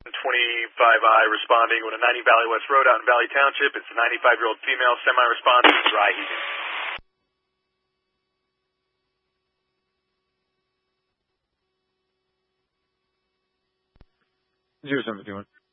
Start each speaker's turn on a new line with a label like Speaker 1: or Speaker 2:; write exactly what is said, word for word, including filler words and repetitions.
Speaker 1: twenty-five I responding with a ninety Valley West Road out in Valley Township. It's a ninety-five-year-old female semi-responding dry heaving.
Speaker 2: zero seven two one.